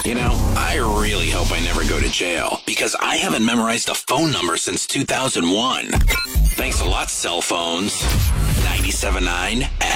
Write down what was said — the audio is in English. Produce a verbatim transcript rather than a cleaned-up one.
You know, I really hope I never go to jail because I haven't memorized a phone number since two thousand one. Thanks a lot, cell phones. ninety-seven point nine